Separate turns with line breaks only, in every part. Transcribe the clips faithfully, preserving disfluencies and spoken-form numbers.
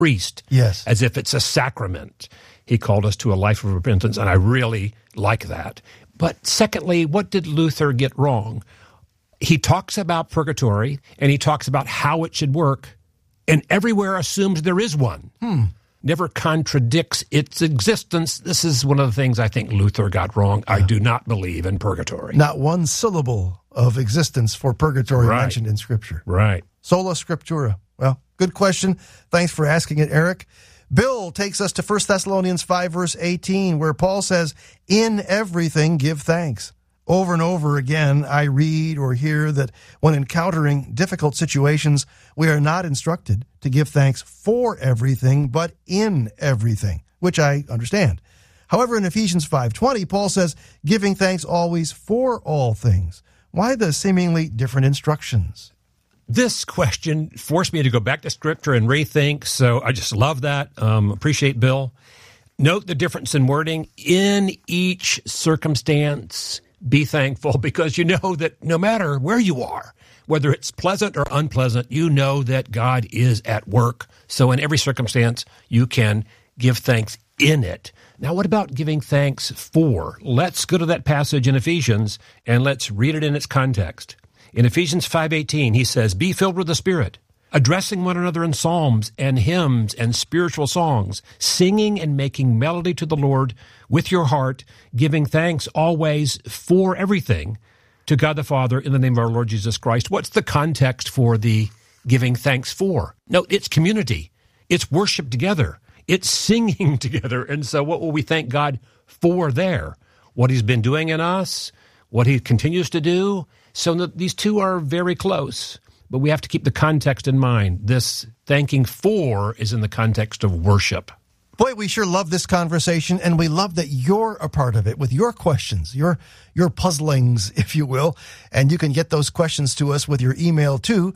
priest,
Yes.
as if it's a sacrament. He called us to a life of repentance, and I really like that. But secondly, what did Luther get wrong? He talks about purgatory, and he talks about how it should work, and everywhere assumes there is one.
Hmm.
Never contradicts its existence. This is one of the things I think Luther got wrong. Yeah. I do not believe in purgatory.
Not one syllable of existence for purgatory
right.
mentioned in Scripture.
Right.
Sola Scriptura. Well, good question. Thanks for asking it, Eric. Bill takes us to First Thessalonians five, verse eighteen, where Paul says, "In everything give thanks." Over and over again, I read or hear that when encountering difficult situations, we are not instructed to give thanks for everything, but in everything, which I understand. However, in Ephesians five twenty, Paul says, giving thanks always for all things. Why the seemingly different instructions?
This question forced me to go back to Scripture and rethink, so I just love that. Um, appreciate Bill. Note the difference in wording. In each circumstance, be thankful, because you know that no matter where you are, whether it's pleasant or unpleasant, you know that God is at work. So in every circumstance, you can give thanks in it. Now, what about giving thanks for? Let's go to that passage in Ephesians, and let's read it in its context. In Ephesians five eighteen, he says, "Be filled with the Spirit, addressing one another in psalms and hymns and spiritual songs, singing and making melody to the Lord with your heart, giving thanks always for everything to God the Father in the name of our Lord Jesus Christ." What's the context for the giving thanks for? No, it's community. It's worship together. It's singing together. And so what will we thank God for there? What he's been doing in us, what he continues to do. So that these two are very close. But we have to keep the context in mind. This thanking for is in the context of worship.
Boy, we sure love this conversation, and we love that you're a part of it with your questions, your your puzzlings, if you will. And you can get those questions to us with your email to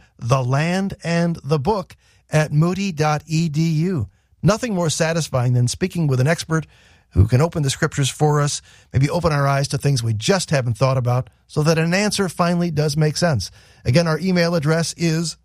thelandandthebook at moody dot e d u. Nothing more satisfying than speaking with an expert who can open the Scriptures for us, maybe open our eyes to things we just haven't thought about, so that an answer finally does make sense. Again, our email address is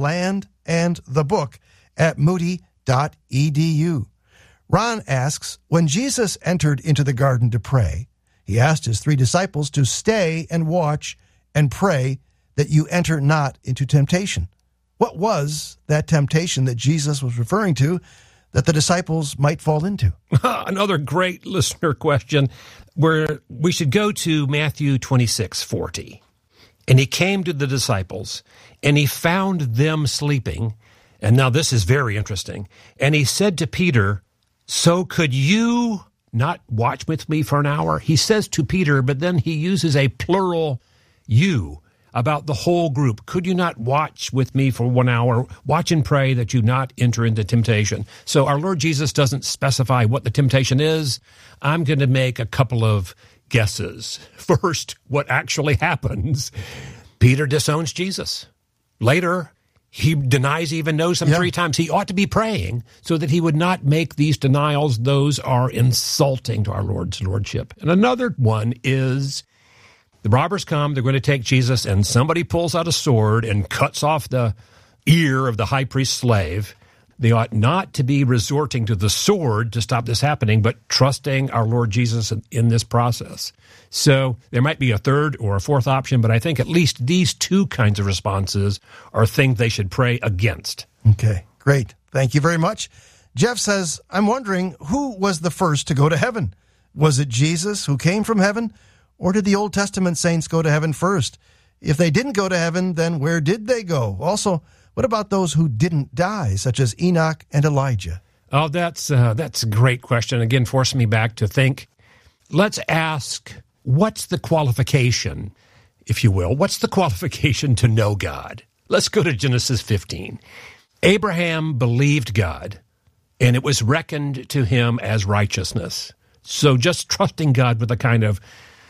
thelandandthebook at moody dot e d u. Ron asks, when Jesus entered into the garden to pray, he asked his three disciples to stay and watch and pray that you enter not into temptation. What was that temptation that Jesus was referring to that the disciples might fall into?
Another great listener question, where we should go to Matthew twenty-six forty. "And he came to the disciples, and he found them sleeping." And now this is very interesting. "And he said to Peter, 'So could you not watch with me for an hour?'" He says to Peter, but then he uses a plural you about the whole group. "Could you not watch with me for one hour? Watch and pray that you not enter into temptation." So our Lord Jesus doesn't specify what the temptation is. I'm going to make a couple of guesses. First, what actually happens? Peter disowns Jesus. Later, he denies he even knows him yeah. three times. He ought to be praying so that he would not make these denials. Those are insulting to our Lord's lordship. And another one is, the robbers come, they're going to take Jesus, and somebody pulls out a sword and cuts off the ear of the high priest's slave. They ought not to be resorting to the sword to stop this happening, but trusting our Lord Jesus in, in this process. So there might be a third or a fourth option, but I think at least these two kinds of responses are things they should pray against.
Okay, great. Thank you very much. Jeff says, I'm wondering, who was the first to go to heaven? Was it Jesus who came from heaven? Or did the Old Testament saints go to heaven first? If they didn't go to heaven, then where did they go? Also, what about those who didn't die, such as Enoch and Elijah?
Oh, that's uh, that's a great question. Again, forcing me back to think. Let's ask, what's the qualification, if you will? What's the qualification to know God? Let's go to Genesis fifteen. Abraham believed God, and it was reckoned to him as righteousness. So just trusting God with a kind of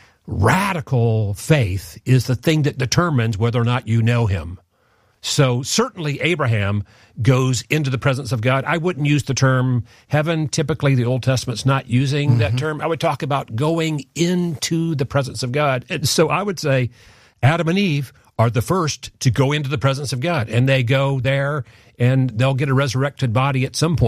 radical faith is the thing that determines whether or not you know him. So certainly Abraham goes into the presence of God. I wouldn't use the term heaven. Typically, the Old Testament's not using mm-hmm. that term. I would talk about going into the presence of God. And so I would say Adam and Eve are the first to go into the presence of God, and they go there and they'll get a resurrected body at some point.